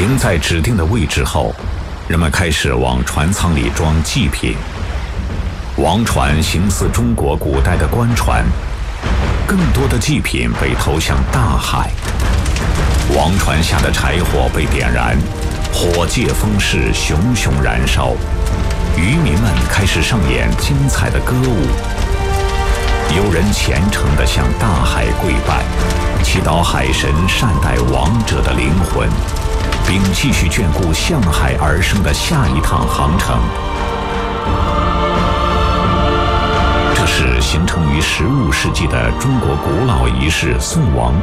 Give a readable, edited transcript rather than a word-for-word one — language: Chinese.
停在指定的位置后，人们开始往船舱里装祭品。王船形似中国古代的官船，更多的祭品被投向大海。王船下的柴火被点燃，火借风势，熊熊燃烧。渔民们开始上演精彩的歌舞。有人虔诚地向大海跪拜，祈祷海神善待亡者的灵魂，并继续眷顾向海而生的下一趟航程。这是形成于15世纪的中国古老仪式送王